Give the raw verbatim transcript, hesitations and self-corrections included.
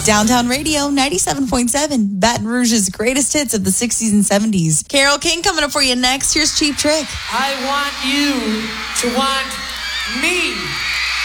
Downtown Radio, ninety-seven point seven, Baton Rouge's greatest hits of the sixties and seventies. Carole King coming up for you next. Here's Cheap Trick. I want you to want me.